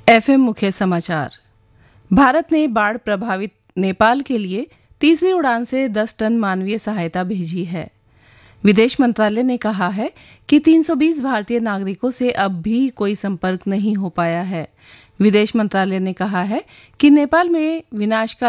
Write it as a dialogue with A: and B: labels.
A: FM मुख्य समाचार। भारत ने बाढ़ प्रभावित नेपाल के लिए तीसरी उड़ान से 10 टन मानवीय सहायता भेजी है। विदेश मंत्रालय ने कहा है कि 320 भारतीय नागरिकों से अब भी कोई संपर्क नहीं हो पाया है। विदेश मंत्रालय ने कहा है कि नेपाल में विनाशकारी